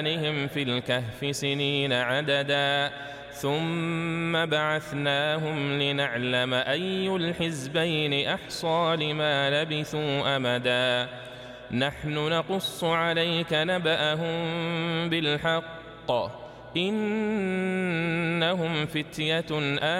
في الكهف سنين عددا ثم بعثناهم لنعلم أي الحزبين أحصى لما لبثوا أمدا نحن نقص عليك نبأهم بالحق إنهم فتية